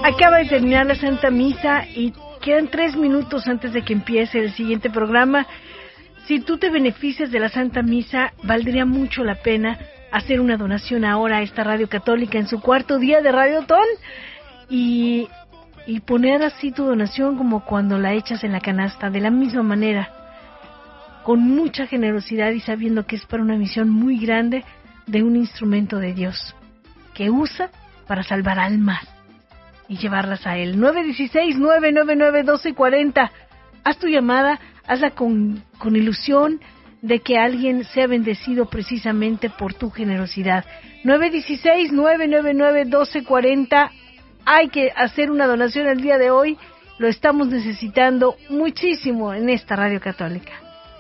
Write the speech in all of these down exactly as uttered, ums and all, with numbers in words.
Acaba de terminar la Santa Misa y quedan tres minutos antes de que empiece el siguiente programa. Si tú te beneficias de la Santa Misa, valdría mucho la pena hacer una donación ahora a esta radio católica en su cuarto día de Radiotón y, y poner así tu donación como cuando la echas en la canasta, de la misma manera, con mucha generosidad y sabiendo que es para una misión muy grande de un instrumento de Dios que usa para salvar almas y llevarlas a Él. nueve uno seis, nueve nueve nueve, uno dos cuatro cero. Haz tu llamada, hazla con, con ilusión de que alguien sea bendecido precisamente por tu generosidad. nueve uno seis, nueve nueve nueve, uno dos cuatro cero. Hay que hacer una donación el día de hoy. Lo estamos necesitando muchísimo en esta radio católica.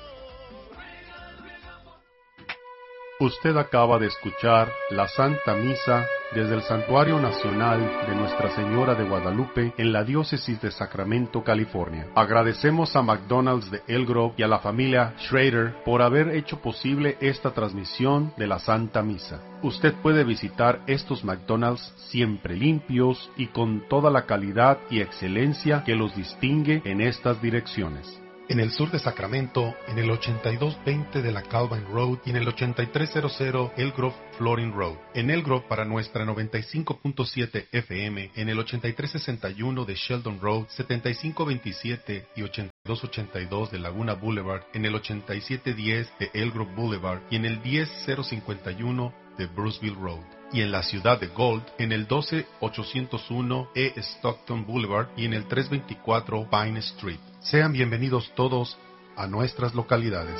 Usted acaba de escuchar la Santa Misa desde el Santuario Nacional de Nuestra Señora de Guadalupe en la Diócesis de Sacramento, California. Agradecemos a McDonald's de El Grove y a la familia Schrader por haber hecho posible esta transmisión de la Santa Misa. Usted puede visitar estos McDonald's siempre limpios y con toda la calidad y excelencia que los distingue en estas direcciones. En el sur de Sacramento, en el ochenta y dos veinte de la Calvin Road y en el ochenta y tres cero El Grove Flooring Road. En El Grove para nuestra noventa y cinco punto siete F M, en el ochenta y tres sesenta y uno de Sheldon Road, setenta y cinco veintisiete y ochenta y dos ochenta y dos de Laguna Boulevard, en el ochenta y siete diez de El Grove Boulevard y en el diez cero cincuenta y uno de Bruceville Road. Y en la ciudad de Gold, en el doce ochocientos uno E Stockton Boulevard y en el trescientos veinticuatro Pine Street. Sean bienvenidos todos a nuestras localidades.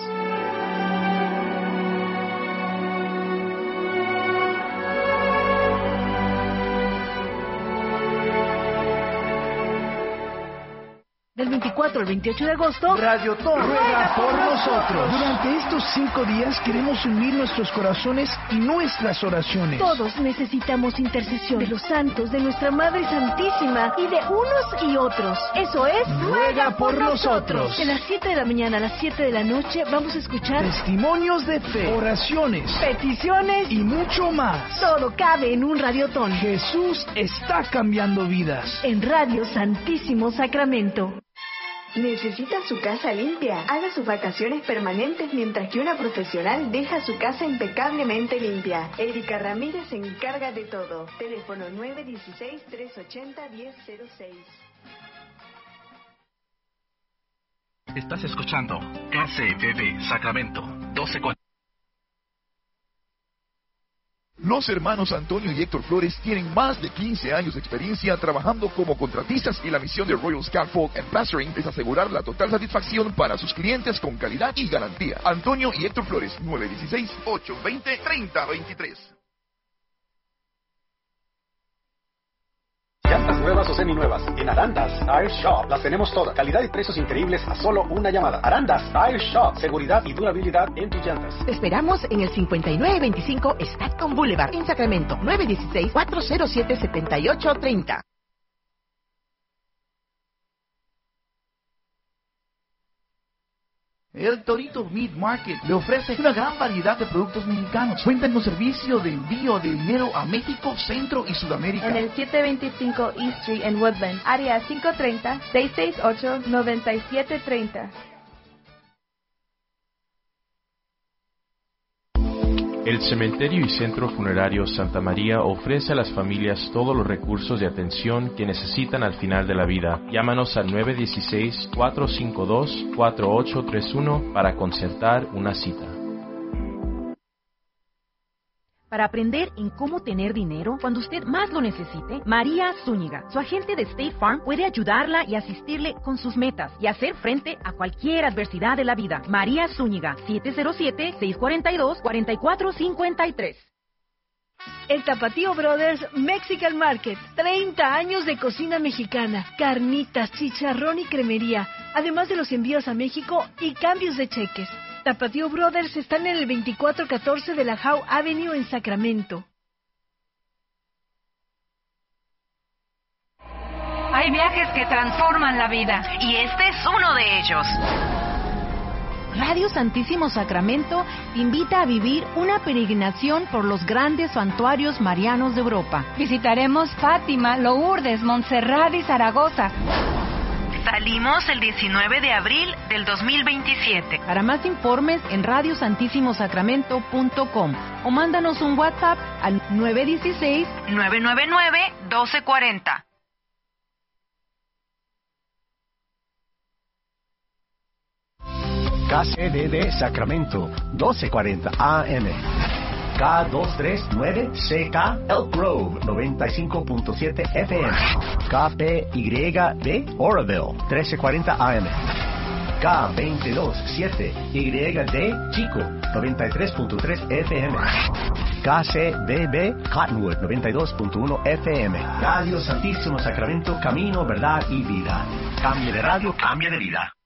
Del veinticuatro al veintiocho de agosto, Radiotón ruega por nosotros. Durante estos cinco días queremos unir nuestros corazones y nuestras oraciones. Todos necesitamos intercesión de los santos, de nuestra Madre Santísima y de unos y otros. Eso es, ruega por nosotros. De las siete de la mañana a las siete de la noche vamos a escuchar testimonios de fe, oraciones, peticiones y mucho más. Todo cabe en un Radiotón. Jesús está cambiando vidas. En Radio Santísimo Sacramento. ¿Necesita su casa limpia? Haga sus vacaciones permanentes mientras que una profesional deja su casa impecablemente limpia. Erika Ramírez se encarga de todo. Teléfono nueve uno seis, tres ocho cero, uno cero cero seis. Estás escuchando K C B B Sacramento doce cuarenta. Los hermanos Antonio y Héctor Flores tienen más de quince años de experiencia trabajando como contratistas y la misión de Royal Scaffold and Plastering es asegurar la total satisfacción para sus clientes con calidad y garantía. Antonio y Héctor Flores, nueve uno seis, ocho dos cero, tres cero dos tres. Llantas nuevas o seminuevas. En Arandas Tire Shop las tenemos todas. Calidad y precios increíbles a solo una llamada. Arandas Tire Shop. Seguridad y durabilidad en tus llantas. Te esperamos en el cincuenta y nueve veinticinco Stockton Boulevard, en Sacramento. nueve uno seis, cuatro cero siete, siete ocho tres cero. El Torito Meat Market le ofrece una gran variedad de productos mexicanos. Cuentan con servicio de envío de dinero a México, Centro y Sudamérica. En el setecientos veinticinco East Street en Woodland, área cinco tres cero, seis seis ocho, nueve siete tres cero. El Cementerio y Centro Funerario Santa María ofrece a las familias todos los recursos de atención que necesitan al final de la vida. Llámanos al nueve uno seis, cuatro cinco dos, cuatro ocho tres uno para concertar una cita. Para aprender en cómo tener dinero cuando usted más lo necesite, María Zúñiga, su agente de State Farm, puede ayudarla y asistirle con sus metas y hacer frente a cualquier adversidad de la vida. María Zúñiga, siete cero siete, seis cuatro dos, cuatro cuatro cinco tres. El Tapatío Brothers Mexican Market, treinta años de cocina mexicana, carnitas, chicharrón y cremería, además de los envíos a México y cambios de cheques. Tapatío Brothers están en el veinticuatro catorce de la Howe Avenue en Sacramento. Hay viajes que transforman la vida y este es uno de ellos. Radio Santísimo Sacramento te invita a vivir una peregrinación por los grandes santuarios marianos de Europa. Visitaremos Fátima, Lourdes, Montserrat y Zaragoza. Salimos el diecinueve de abril del dos mil veintisiete. Para más informes en radio santísimo sacramento punto com o mándanos un WhatsApp al nueve uno seis, nueve nueve nueve, uno dos cuatro cero. K C B B Sacramento, doce cuarenta A M. K doscientos treinta y nueve C K Elk Grove, noventa y cinco punto siete F M. K P Y D Oroville, trece cuarenta A M. K veintidós siete Y D Chico, noventa y tres punto tres F M. K C B B Cottonwood, noventa y dos punto uno F M. Radio Santísimo Sacramento, camino, verdad y vida. Cambie de radio, cambie de vida.